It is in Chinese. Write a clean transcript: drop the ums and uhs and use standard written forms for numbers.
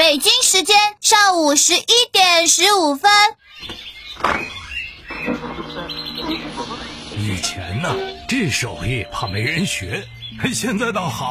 北京时间上午11:15。 以前呢，这手艺怕没人学，现在倒好。